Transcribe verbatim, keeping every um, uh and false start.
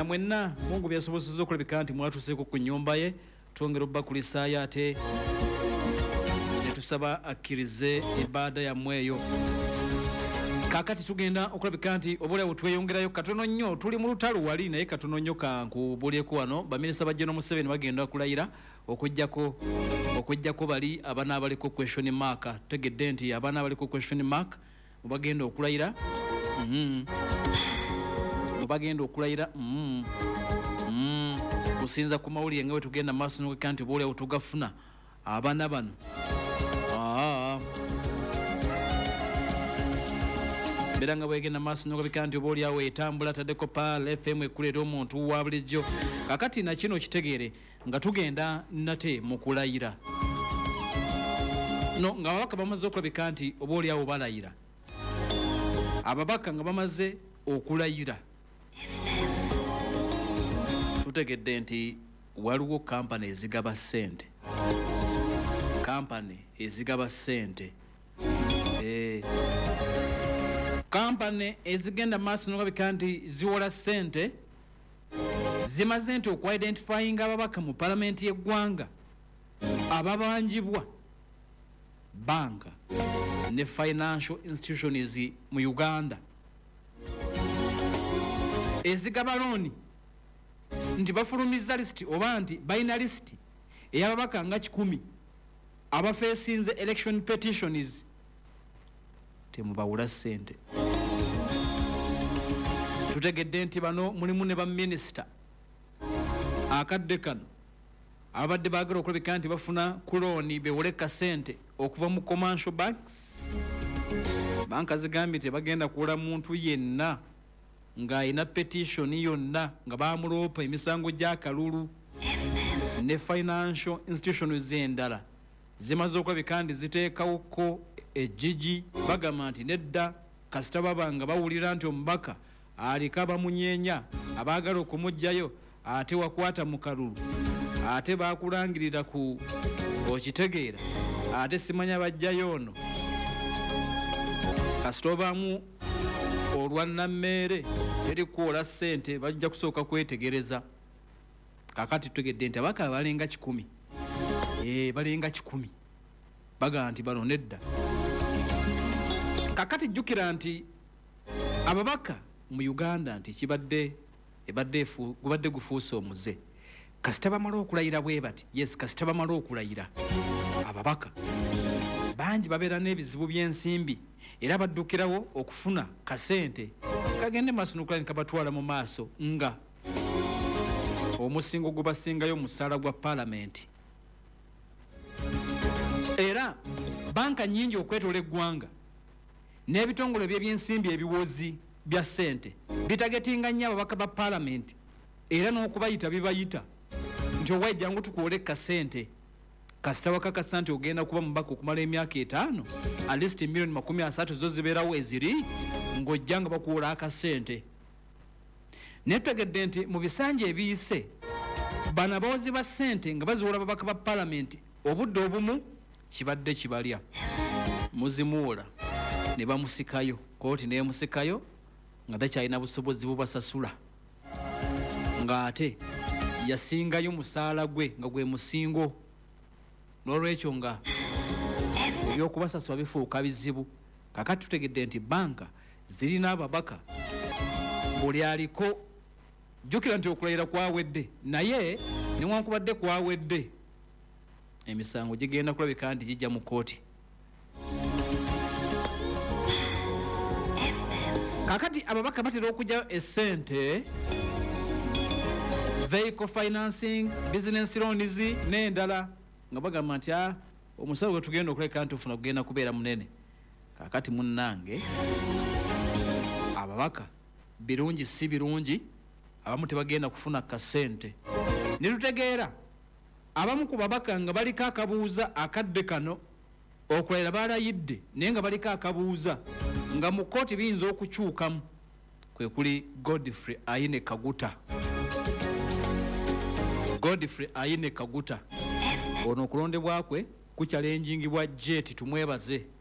na mwenna Mungu byasobozezza okulabika nti mwatuseeko ku nnyumba ye twongera obbakulisaayo ate ne tusaba akkirize ibbaada yammwe eyo. Kakati tugenda okulabika nti obolewo tweyongerayo katono nnyo tuli mu lutalo wali naye katono nnyo kankubulyeko wano baminisita ba General Museveni bagenda kulayira okujjako okujjako bali abaana abaliko question mark. Tegedde nti abaana abaliko question mark bagenda okulayira mm bagenda okulayira mm mm kusinza ku mawulire nga bwe tugenda maaso n'okukanti obolewo tugafuna abaana bano ah Beranga bwegenda maaso n'okubika nti oba oliawo etambula taddeko Paal F M ekulera omuntu wa bulijjo. Kakati na kino kitegeere nga tugenda nate mu kulayira no nga ababaka bamaze okulabika nti oba oliawo balayira ababaka nga bamaze okulayira tutegedde nti waliwo kampani ezigaba ssente kampani ezigaba ssente eh kampani ezigenda maaso n'okubika nti ziwola ssente zimaze nti okwidentifying ababaka mu palamenti y'eggwanga ababanjibwa banka ne financial institutions mu Uganda ezigaba looni nti bafulumiza listi oba nti bayina listi ey'ababaka nga kikumi abafeesinze election petitions temubawula ssente. Tutegedde nti bano mulimu ne baminisita akadde kano abadde baagala okulabika nti bafuna kulooni bewoleka ssente okuva mu commercial banks. Banka zigambye tebagenda kuwola muntu yenna ng'ayina petition yonna nga baamuloopa emisango gy'akalulu ne financial institutions endala zimaze okulabika nti ziteekawoko ejjiji bagamba nti nedda kasita baba nga bawulira nti omubaka aliko abamunyeenya abaagala okumugjayo ate wakwata mu kalulu ate baakulangirira ku okitegeera ate simanya bajjayo ono kasita obaamu olwannammeere teri kwola ssente bajja kusooka kwetegereza. Kakati tutegedde nti abaka balenga kikumi ee balenga kikumi baga nti bano nedda. Kakati jjukira nti ababaka mu Uganda nti kibadde ebadde gubadde gufuuse omuze kasita bamala okulayira bwe bati yes kasita bamala okulayira ababaka bangi babeera n'ebizibu by'ensimbi era baddukirawo okufuna kasente kagende maaso n'okulabika kabatwala mu maaso nga omusingo gubasingayo omusaala gwa paalamenti. Era banka nnyingi okwetoola eggwanga n'ebitongole by'ebyensimbi ebiwozi bya ssente bitagetinga nnyo ababaka ba paalamenti era n'okubayita bibayita nti owaye jangu tukwoleka ssente kasita wakakasa nti ogenda kuba mubaka okumala emyaka etaano at least milioni makumi asatu zo zibeerawo eziri ng'ojja nga bakuwola akasente. Naye tutegedde nti mu bisanja ebiyise bano abawozi ba ssente nga baziwola ababaka ba paalamenti obudde obumu kibadde kibalya muzimuwola ne bamusikayo kooti neemusikayo nga takyalina busobozi bubasasula ng'ate yasingayo musaala gwe nga gwe musingo n'olwekyo nga ebyokubasasula bifuuka bizibu. Kakati tutegedde nti banka zirina ababaka buli aliko jjukira nti okulayira kwawedde naye newankubadde kwawedde emisango gigenda kulabika nti gijja mu kooti. Kakati ababaka batera okujja essente vehicle financing business loans n'endala nga bagamba nti omusalo gwe tugenda okuleka nti ofuna kugenda kubeera munene. Kakati munnange ababaka birungi si birungi abamu tebagenda kufuna kasente. Ne tutegeera abamu ku babaka nga baliko akabuuza akadde kano okulayira balayidde naye nga baliko akabuuza nga mu kooti biyinza okukyukamu kwe kuli Godfrey Ayine Kaguta. Godfrey Ayine Kaguta ono okulondebwa kwe kukyalenjingibwa jet tumwebaze